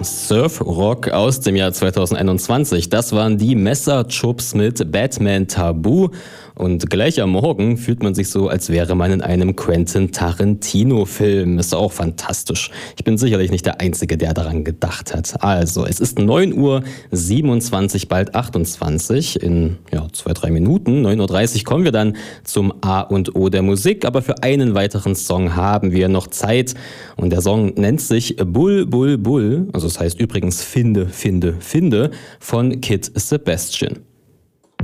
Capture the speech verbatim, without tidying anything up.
Surf-Rock aus dem Jahr zweitausendeinundzwanzig. Das waren die Messerchups mit Batman Tabu. Und gleich am Morgen fühlt man sich so, als wäre man in einem Quentin Tarantino-Film. Ist auch fantastisch. Ich bin sicherlich nicht der Einzige, der daran gedacht hat. Also, es ist neun Uhr siebenundzwanzig, bald achtundzwanzig. In ja, zwei, drei Minuten, neun Uhr dreißig, kommen wir dann zum A und O der Musik. Aber für einen weiteren Song haben wir noch Zeit. Und der Song nennt sich Bull, Bull, Bull. Also, das heißt übrigens Finde, Finde, Finde von Kid Sebastian.